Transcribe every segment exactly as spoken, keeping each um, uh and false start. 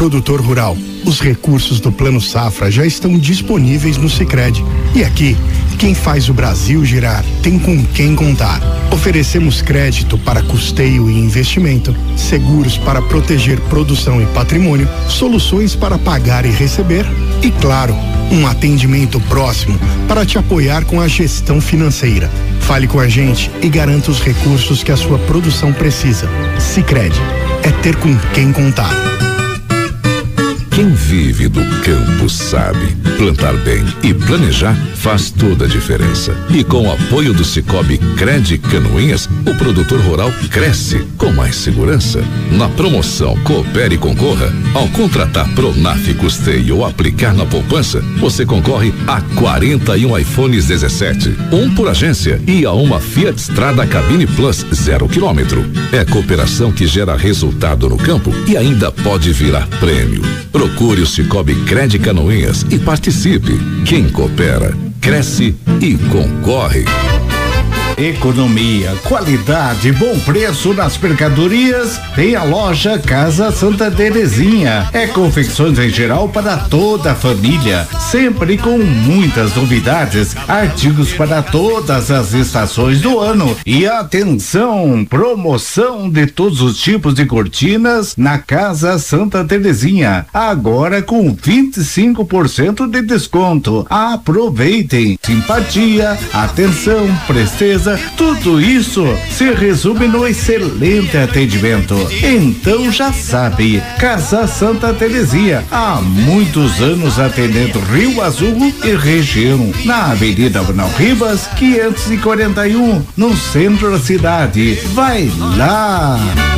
Produtor rural, os recursos do Plano Safra já estão disponíveis no Sicredi. E aqui, quem faz o Brasil girar tem com quem contar. Oferecemos crédito para custeio e investimento, seguros para proteger produção e patrimônio, soluções para pagar e receber e, claro, um atendimento próximo para te apoiar com a gestão financeira. Fale com a gente e garanta os recursos que a sua produção precisa. Sicredi, é ter com quem contar. Quem vive do campo sabe, plantar bem e planejar faz toda a diferença. E com o apoio do Cicobi Cred Canoinhas, o produtor rural cresce com mais segurança. Na promoção Coopere e Concorra, ao contratar Pronaf Custeio ou aplicar na poupança, você concorre a quarenta e um iPhones dezessete, um por agência e a uma Fiat Strada Cabine Plus zero quilômetro. É cooperação que gera resultado no campo e ainda pode virar prêmio. Procure o Cicobi Cred Canoinhas e participe. Quem coopera, cresce e concorre. Economia, qualidade, bom preço nas mercadorias, tem a loja Casa Santa Terezinha. É confecções em geral para toda a família, sempre com muitas novidades, artigos para todas as estações do ano. E atenção, promoção de todos os tipos de cortinas na Casa Santa Terezinha, agora com vinte e cinco por cento de desconto. Aproveitem, simpatia, atenção, presteza, tudo isso se resume no excelente atendimento. Então já sabe, Casa Santa Terezinha, há muitos anos atendendo Rio Azul e região, na Avenida Manuel Rivas, quinhentos e quarenta e um, no centro da cidade. Vai lá!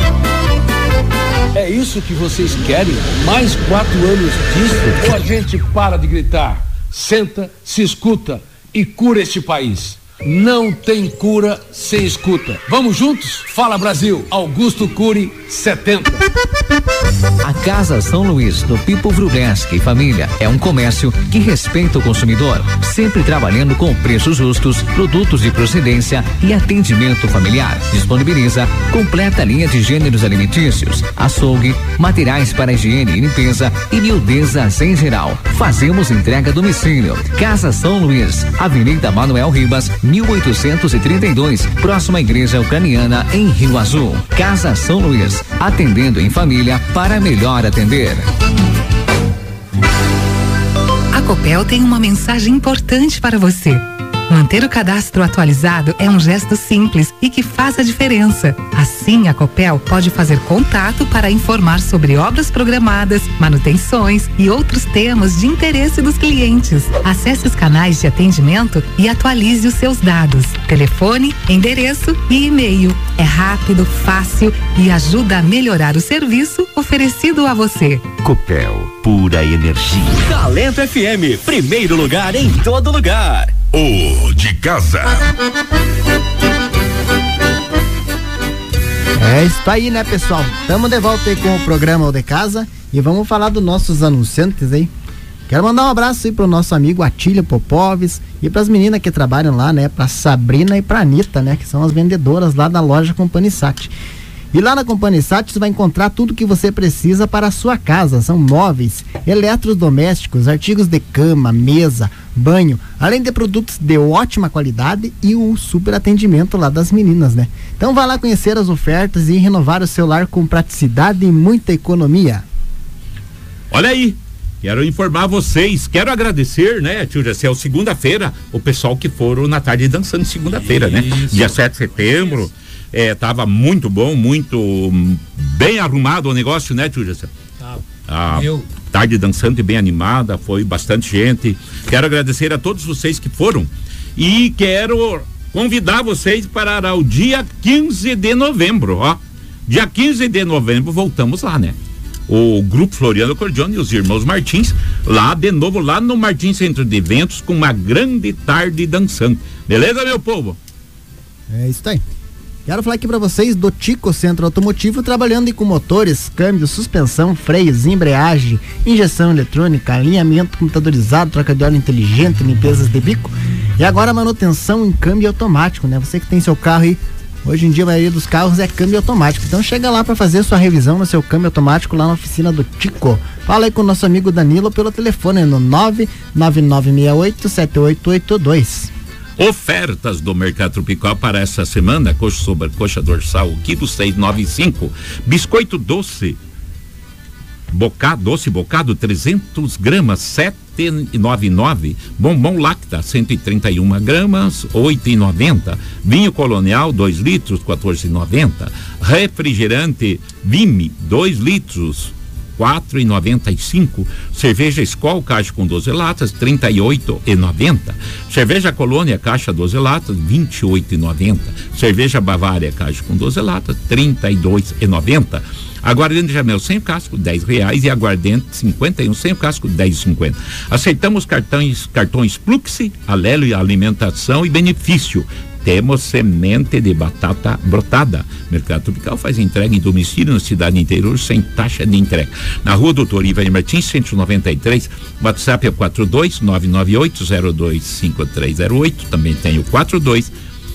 É isso que vocês querem? Mais quatro anos disso? Ou a gente para de gritar, senta, se escuta e cura este país? Não tem cura sem escuta. Vamos juntos? Fala Brasil, Augusto Cury setenta. A Casa São Luís, do Pipo Vrubleski e família, é um comércio que respeita o consumidor, sempre trabalhando com preços justos, produtos de procedência e atendimento familiar. Disponibiliza completa linha de gêneros alimentícios, açougue, materiais para higiene e limpeza e miudezas em geral. Fazemos entrega a domicílio. Casa São Luís, Avenida Manuel Ribas, mil oitocentos e trinta e dois, próxima à Igreja Ucraniana, em Rio Azul. Casa São Luís, atendendo em família para melhor atender. A Copel tem uma mensagem importante para você. Manter o cadastro atualizado é um gesto simples e que faz a diferença. Assim, a Copel pode fazer contato para informar sobre obras programadas, manutenções e outros temas de interesse dos clientes. Acesse os canais de atendimento e atualize os seus dados, telefone, endereço e e-mail. É rápido, fácil e ajuda a melhorar o serviço oferecido a você. Copel, pura energia. Talento F M, primeiro lugar em todo lugar. O de casa. É isso aí, né, pessoal? Estamos de volta aí com o programa O de Casa e vamos falar dos nossos anunciantes aí. Quero mandar um abraço aí pro nosso amigo Atílio Popoves e pras meninas que trabalham lá, né? Pra Sabrina e pra Anitta, né? Que são as vendedoras lá da loja Companysat. E lá na Companysat você vai encontrar tudo que você precisa para a sua casa. São móveis, eletrodomésticos, artigos de cama, mesa, banho, além de produtos de ótima qualidade e o super atendimento lá das meninas, né? Então vai lá conhecer as ofertas e renovar o seu lar com praticidade e muita economia. Olha aí, quero informar vocês, quero agradecer, né, tio Jacel, segunda-feira, o pessoal que foram na tarde dançando segunda-feira, né? Dia sete de setembro. É, tava muito bom, muito bem arrumado o negócio, né, tio Jacel? Tá. A Eu. tarde dançante, bem animada, foi bastante gente. Quero agradecer a todos vocês que foram e quero convidar vocês para o dia quinze de novembro, ó. Dia quinze de novembro voltamos lá, né? O Grupo Floriano Cordione e os Irmãos Martins, lá de novo, lá no Martins Centro de Eventos, com uma grande tarde dançante. Beleza, meu povo? É isso aí. Quero falar aqui para vocês do Tico Centro Automotivo, trabalhando com motores, câmbio, suspensão, freios, embreagem, injeção eletrônica, alinhamento computadorizado, troca de óleo inteligente, limpezas de bico e agora manutenção em câmbio automático, né? Você que tem seu carro aí Hoje em dia a maioria dos carros é câmbio automático, então chega lá para fazer sua revisão no seu câmbio automático lá na oficina do Tico. Fala aí com o nosso amigo Danilo pelo telefone no nove nove nove seis oito sete oito oito dois. Ofertas do Mercado Tropical para essa semana: coxa sobre coxa dorsal, quilo seiscentos e noventa e cinco, biscoito doce bocado, doce bocado trezentos gramas, sete reais e noventa e nove, bombom lacta cento e trinta e uma gramas, oito reais e noventa, vinho colonial dois litros, quatorze reais e noventa, refrigerante Vime dois litros, quatro reais e noventa e cinco, cerveja Skol caixa com doze latas, trinta e oito reais e noventa, cerveja Colônia caixa doze latas, vinte e oito reais e noventa, cerveja Bavária caixa com doze latas, trinta e dois reais e noventa, aguardente Jamel sem casco, dez reais, e aguardente cinquenta e um sem casco, dez reais e cinquenta. Aceitamos cartões, cartões Pluxi, Alelo e Alimentação e Benefício. Temos semente de batata brotada. Mercado Tropical faz entrega em domicílio na cidade interior sem taxa de entrega. Na rua Doutor Ivan Martins, cento e noventa e três, WhatsApp é quatro dois nove nove oito zero dois cinco três zero oito, também tem o quatro dois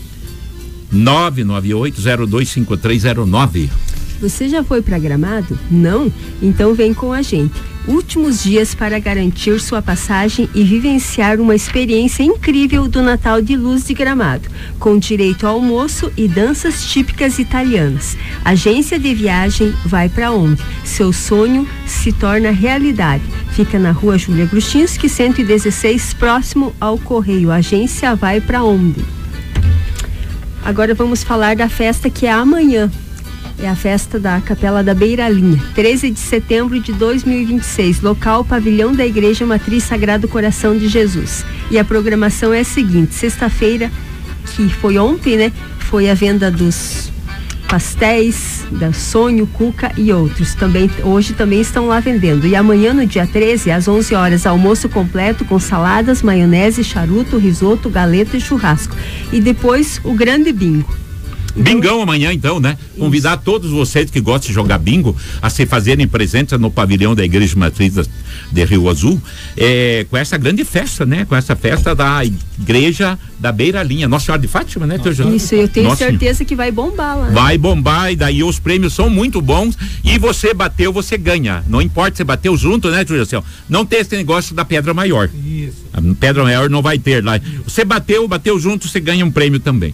nove nove oito zero dois cinco três zero nove. Você já foi para Gramado? Não? Então vem com a gente. Últimos dias para garantir sua passagem e vivenciar uma experiência incrível do Natal de Luz de Gramado, com direito ao almoço e danças típicas italianas. Agência de viagem Vai Pra Onde? Seu sonho se torna realidade. Fica na rua Júlia Grustinski, cento e dezesseis, próximo ao Correio. Agência Vai Pra Onde? Agora vamos falar da festa que é amanhã. É a festa da Capela da Beira-Linha, treze de setembro de dois mil e vinte e seis, local Pavilhão da Igreja Matriz Sagrado Coração de Jesus. E a programação é a seguinte: sexta-feira, que foi ontem, né? Foi a venda dos pastéis, da Sonho, Cuca e outros. Também, hoje também estão lá vendendo. E amanhã, no dia treze, às onze horas, almoço completo com saladas, maionese, charuto, risoto, galeta e churrasco. E depois o grande bingo. Então, bingão amanhã então, né? Isso. Convidar todos vocês que gostam de jogar bingo a se fazerem presentes no pavilhão da Igreja Matriz de Rio Azul, é, com essa grande festa, né? Com essa festa da Igreja da Beira-Linha, Nossa Senhora de Fátima, né? Nossa. Isso, eu tenho Nossa certeza Senhora. Que vai bombar lá. Vai bombar, e daí os prêmios são muito bons, e você bateu, você ganha. Não importa se bateu junto, né, Júlio? Não tem esse negócio da pedra maior. Isso. A pedra maior não vai ter lá. Você bateu, bateu junto, você ganha um prêmio também.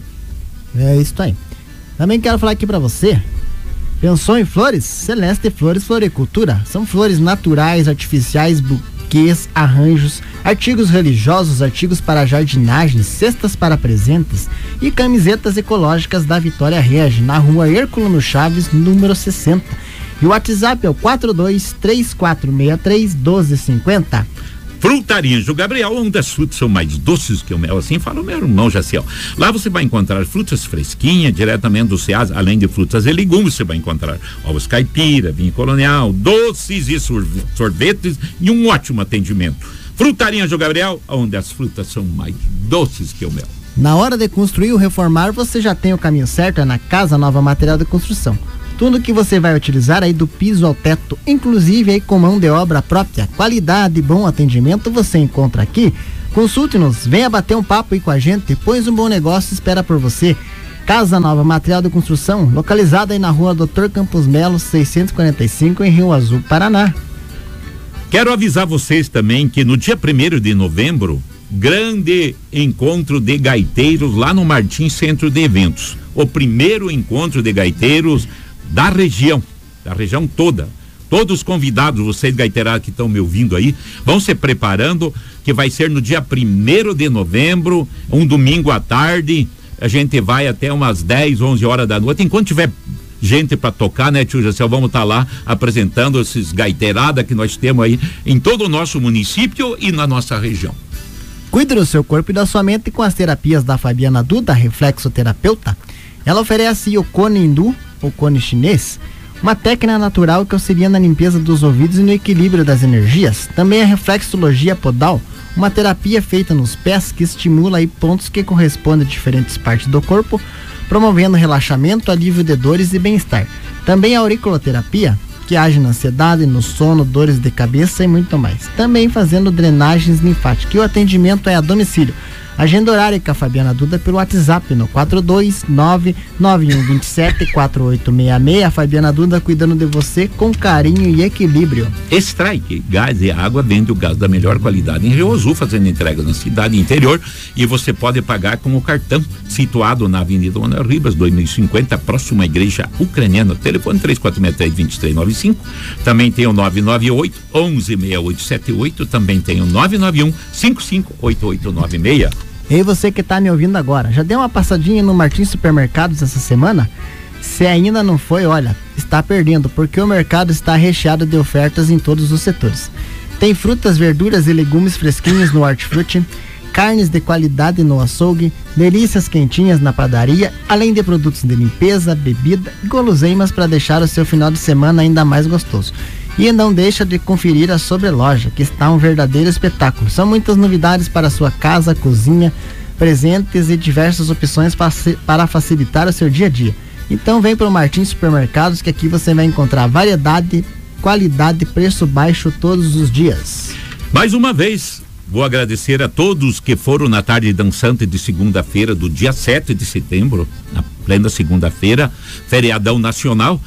É isso aí. Também quero falar aqui pra você. Pensou em flores? Celeste Flores Floricultura. São flores naturais, artificiais, buquês, arranjos, artigos religiosos, artigos para jardinagem, cestas para presentes e camisetas ecológicas da Vitória Regi, na rua Herculano Chaves, número sessenta. E o WhatsApp é o quatro dois três quatro seis três um dois cinco zero. Frutaria Anjo Gabriel, onde as frutas são mais doces que o mel, assim fala o meu irmão Jaciel. Lá você vai encontrar frutas fresquinhas, diretamente do Ceasa, além de frutas e legumes, você vai encontrar ovos caipira, vinho colonial, doces e sorvetes e um ótimo atendimento. Frutaria Anjo Gabriel, onde as frutas são mais doces que o mel. Na hora de construir ou reformar, você já tem o caminho certo, é na Casa Nova Material de Construção. Tudo que você vai utilizar aí do piso ao teto, inclusive aí com mão de obra própria, qualidade e bom atendimento, você encontra aqui. Consulte-nos, venha bater um papo aí com a gente, pois um bom negócio espera por você. Casa Nova Material de Construção, localizada aí na rua doutor Campos Melo, seiscentos e quarenta e cinco, em Rio Azul, Paraná. Quero avisar vocês também que no dia primeiro de novembro, grande encontro de gaiteiros lá no Martins Centro de Eventos. O primeiro encontro de gaiteiros da região, da região toda. Todos convidados, vocês gaiteirados que estão me ouvindo aí, vão se preparando, que vai ser no dia primeiro de novembro, um domingo à tarde. A gente vai até umas dez, onze horas da noite. Enquanto tiver gente para tocar, né, tio Jacel, vamos estar tá lá apresentando esses gaiteiradas que nós temos aí em todo o nosso município e na nossa região. Cuide do seu corpo e da sua mente com as terapias da Fabiana Duda, reflexoterapeuta. Ela oferece o cone hindu, o cone chinês, uma técnica natural que auxilia na limpeza dos ouvidos e no equilíbrio das energias. Também a reflexologia podal, uma terapia feita nos pés que estimula aí pontos que correspondem a diferentes partes do corpo, promovendo relaxamento, alívio de dores e bem-estar. Também a auriculoterapia, que age na ansiedade, no sono, dores de cabeça e muito mais. Também fazendo drenagens linfáticas. E o atendimento é a domicílio. Agenda horária com a Fabiana Duda pelo WhatsApp no quatro dois nove nove um dois sete quatro oito seis seis. A Fabiana Duda cuidando de você com carinho e equilíbrio. Strike Gás e Água vende o gás da melhor qualidade em Rio Azul, fazendo entrega na cidade e interior, e você pode pagar com o cartão, situado na Avenida Manuel Ribas, dois mil e cinquenta, próximo à Igreja Ucraniana. Telefone três quatro seis três, dois três nove cinco. Também tem o nove nove oito, onze, seis oito sete oito. Também tem o nove nove um, cinco cinco oito oito nove seis. E você que está me ouvindo agora, já deu uma passadinha no Martins Supermercados essa semana? Se ainda não foi, olha, está perdendo, porque o mercado está recheado de ofertas em todos os setores. Tem frutas, verduras e legumes fresquinhos no hortifruti, carnes de qualidade no açougue, delícias quentinhas na padaria, além de produtos de limpeza, bebida e guloseimas para deixar o seu final de semana ainda mais gostoso. E não deixa de conferir a Sobreloja, que está um verdadeiro espetáculo. São muitas novidades para a sua casa, cozinha, presentes e diversas opções para facilitar o seu dia a dia. Então vem para o Martins Supermercados, que aqui você vai encontrar variedade, qualidade e preço baixo todos os dias. Mais uma vez, vou agradecer a todos que foram na tarde dançante de segunda-feira, do dia sete de setembro, na plena segunda-feira, feriadão nacional,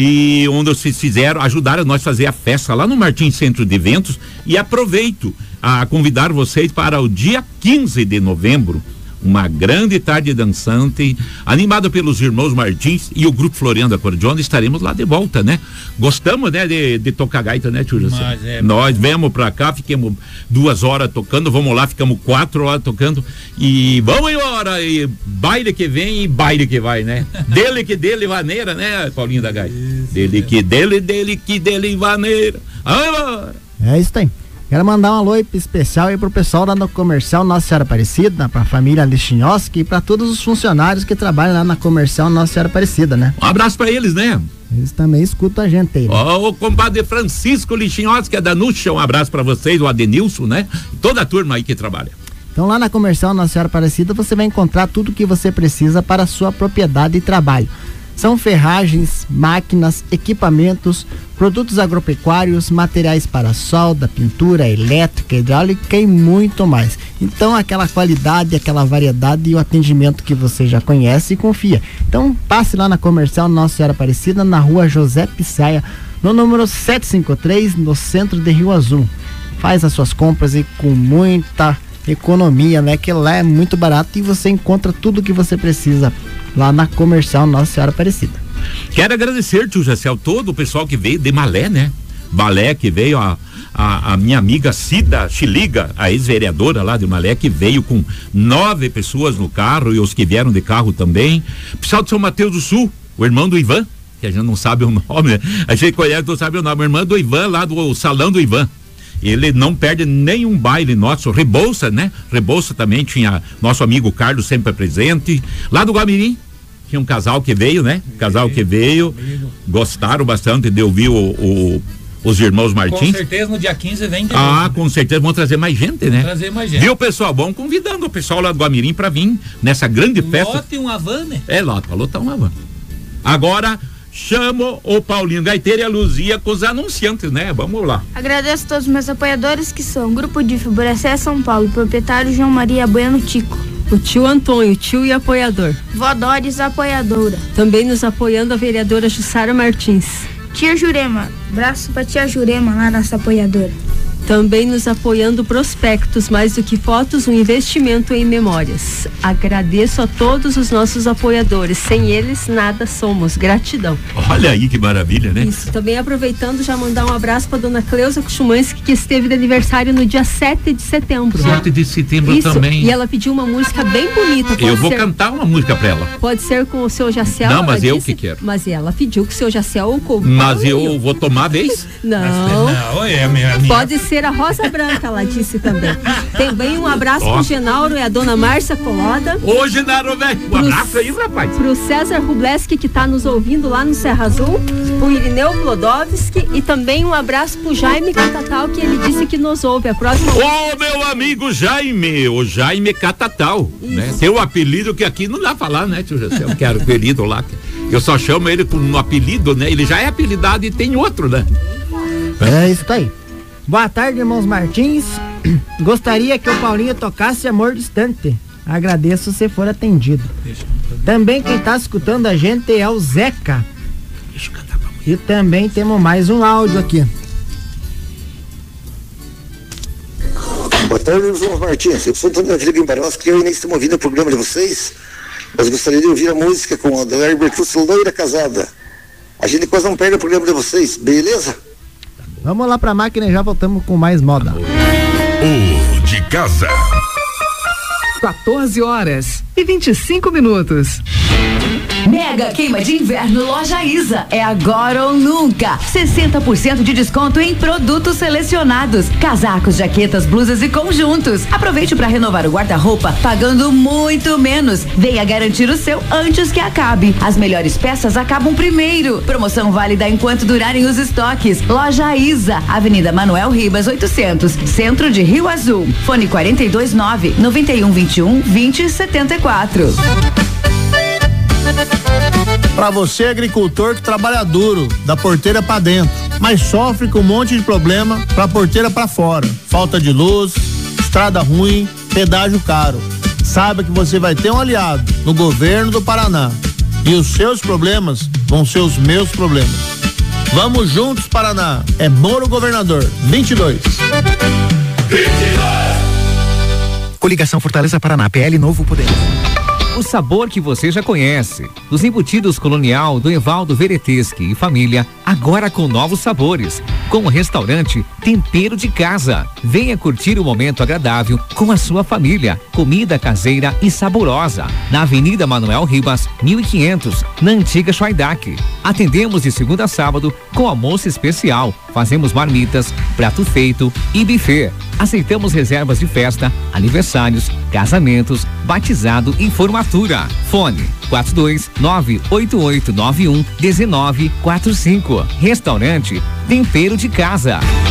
e onde vocês fizeram, ajudaram nós a fazer a festa lá no Martins Centro de Eventos, e aproveito a convidar vocês para o dia quinze de novembro, uma grande tarde dançante, animada pelos irmãos Martins e o Grupo Floriano Acordeon. Estaremos lá de volta, né? Gostamos, né, de, de tocar gaita, né, tio José? É, nós viemos pra cá, ficamos duas horas tocando, vamos lá, ficamos quatro horas tocando e vamos embora, e baile que vem e baile que vai, né? Dele que dele vaneira, né, Paulinho da Gaita? Isso, dele é. que dele, dele que dele vaneira. Vamos embora! É isso aí. Quero mandar um alô especial aí pro pessoal lá no Comercial Nossa Senhora Aparecida, pra família Lichinhoski e pra todos os funcionários que trabalham lá na Comercial Nossa Senhora Aparecida, né? Um abraço pra eles, né? Eles também escutam a gente aí. Ó, né? O compadre Francisco Lichinhoski, que é da Nuxa, um abraço pra vocês, o Adenilson, né? E toda a turma aí que trabalha. Então lá na Comercial Nossa Senhora Aparecida você vai encontrar tudo que você precisa para a sua propriedade e trabalho. São ferragens, máquinas, equipamentos, produtos agropecuários, materiais para solda, pintura, elétrica, hidráulica e muito mais. Então aquela qualidade, aquela variedade e o atendimento que você já conhece e confia. Então passe lá na Comercial Nossa Senhora Aparecida, na rua José Pissaia, no número setecentos e cinquenta e três, no centro de Rio Azul. Faz as suas compras e com muita economia, né? Que lá é muito barato e você encontra tudo que você precisa lá na Comercial Nossa Senhora Aparecida. Quero agradecer, tio Jacel, todo o pessoal que veio de Malé, né? Malé, que veio a, a, a minha amiga Cida Chiliga, a ex-vereadora lá de Malé, que veio com nove pessoas no carro e os que vieram de carro também. Pessoal de São Mateus do Sul, o irmão do Ivan, que a gente não sabe o nome, né? A gente conhece, não sabe o nome, o irmão do Ivan, lá do Salão do Ivan. Ele não perde nenhum baile nosso. Rebouça, né? Rebouça também tinha nosso amigo Carlos sempre presente. Lá do Guamirim tinha um casal que veio, né? Casal que veio, gostaram bastante de ouvir o, o, os irmãos Martins. Com certeza no dia quinze vem de Ah, novo. Com certeza vão trazer mais gente, né? Trazer mais gente. Viu, pessoal? Vamos convidando o pessoal lá do Guamirim pra vir nessa grande festa. Lote uma van, né? É, lote, lotar uma van. Agora chamo o Paulinho Gaiteiro e a Luzia com os anunciantes, né? Vamos lá. Agradeço a todos os meus apoiadores, que são Grupo D I F, Boracé, São Paulo, proprietário João Maria Bueno Tico. O tio Antônio, tio e apoiador. Vó Doris, apoiadora. Também nos apoiando a vereadora Jussara Martins. Tia Jurema, braço pra tia Jurema, lá nossa apoiadora. Também nos apoiando Prospectos, mais do que fotos, um investimento em memórias. Agradeço a todos os nossos apoiadores, sem eles nada somos. Gratidão. Olha aí que maravilha, né? Isso, também aproveitando já mandar um abraço para dona Cleusa Kuchumanski, que esteve de aniversário no dia sete de setembro. sete de setembro Isso, também. E ela pediu uma música bem bonita. Eu vou ser, cantar uma música pra ela. Pode ser com o seu Jaciel. Não, mas eu disse, que quero. Mas ela pediu que o seu Jaciel ou com Mas eu vou tomar a vez? Não. Não, é minha, minha. Pode ser a Rosa Branca, ela disse também. Também um abraço Ó. pro Genauro e a dona Márcia Coloda. Ô, Genaro, velho. Um abraço aí, rapaz. Pro César Rubleski, que tá nos ouvindo lá no Serra Azul. Pro Irineu Klodowski. E também um abraço pro Jaime Catatal, que ele disse que nos ouve. A próxima. Ô, meu amigo Jaime, o Jaime Catatal, né? Tem um apelido que aqui não dá pra falar, né, tio José? Eu quero apelido lá. Eu só chamo ele com um apelido, né? Ele já é apelidado e tem outro, né? É isso aí. Boa tarde, irmãos Martins. Gostaria que o Paulinho tocasse Amor Distante. Agradeço se for atendido. Também quem tá escutando a gente é o Zeca. Deixa eu cantar pra mulher. E também temos mais um áudio aqui. Boa tarde, João Martins. Eu sou Antônio da Vila Guimarães, que eu nem estou ouvindo o programa de vocês, mas gostaria de ouvir a música com a da Herbert Loira Casada. A gente quase não perde o programa de vocês, beleza? Vamos lá pra máquina e já voltamos com mais moda. O de casa. quatorze horas e vinte e cinco minutos. Mega queima de inverno Loja Isa. É agora ou nunca. sessenta por cento de desconto em produtos selecionados. Casacos, jaquetas, blusas e conjuntos. Aproveite para renovar o guarda-roupa pagando muito menos. Venha garantir o seu antes que acabe. As melhores peças acabam primeiro. Promoção válida enquanto durarem os estoques. Loja Isa, Avenida Manuel Ribas oitocentos, Centro de Rio Azul. Fone quarenta e dois nove, noventa e um, vinte e um, vinte, setenta e quatro. Para você, agricultor que trabalha duro, da porteira para dentro, mas sofre com um monte de problema pra porteira para fora. Falta de luz, estrada ruim, pedágio caro. Saiba que você vai ter um aliado no governo do Paraná. E os seus problemas vão ser os meus problemas. Vamos juntos, Paraná. É Moro Governador. vinte e dois. vinte e dois. Coligação Fortaleza Paraná, P L Novo Poder. O sabor que você já conhece. Os embutidos Colonial do Evaldo Vereteschi e família, agora com novos sabores. Com o restaurante Tempero de Casa. Venha curtir o momento agradável com a sua família. Comida caseira e saborosa. Na Avenida Manuel Ribas, mil e quinhentos, na antiga Schweidak. Atendemos de segunda a sábado com almoço especial. Fazemos marmitas, prato feito e buffet. Aceitamos reservas de festa, aniversários, casamentos, batizado e formatura. Fone quatro dois nove oito oito nove um um nove quatro cinco. Restaurante Tempero de Casa.